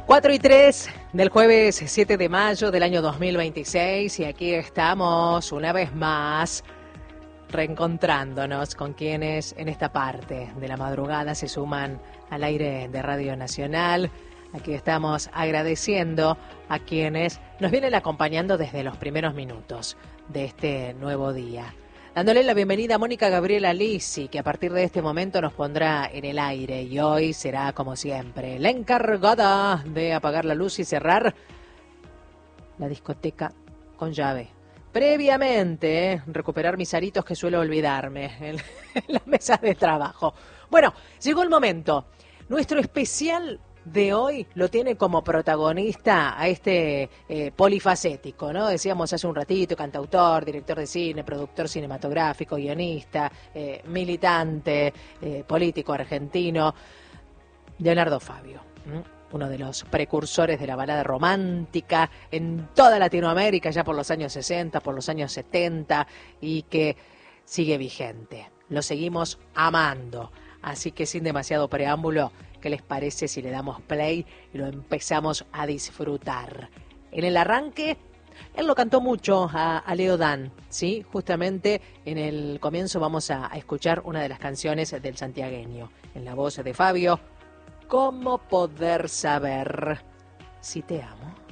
4:03 del jueves 7 de mayo del año 2026 y aquí estamos una vez más reencontrándonos con quienes en esta parte de la madrugada se suman al aire de Radio Nacional. Aquí estamos agradeciendo a quienes nos vienen acompañando desde los primeros minutos de este nuevo día. Dándole la bienvenida a Mónica Gabriela Lisi, que a partir de este momento nos pondrá en el aire y hoy será, como siempre, la encargada de apagar la luz y cerrar la discoteca con llave. Previamente, recuperar mis aritos que suelo olvidarme en las mesas de trabajo. Bueno, llegó el momento. Nuestro especial de hoy lo tiene como protagonista a este polifacético, ¿no? Decíamos hace un ratito, cantautor, director de cine, productor cinematográfico, guionista, militante, político argentino, Leonardo Fabio, uno de los precursores de la balada romántica en toda Latinoamérica, ya por los años 60, por los años 70, y que sigue vigente. Lo seguimos amando. Así que sin demasiado preámbulo, ¿qué les parece si le damos play y lo empezamos a disfrutar? En el arranque, él lo cantó mucho a Leo Dan, ¿sí? Justamente en el comienzo vamos a escuchar una de las canciones del santiagueño. En la voz de Fabio, ¿cómo poder saber si te amo?